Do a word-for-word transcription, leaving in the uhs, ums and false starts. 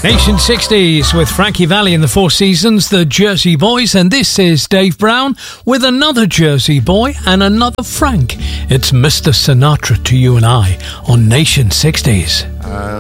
Nation sixties with Frankie Valli and the Four Seasons, the Jersey Boys, and this is Dave Brown with another Jersey boy and another Frank. It's Mister Sinatra to you and I on Nation sixties.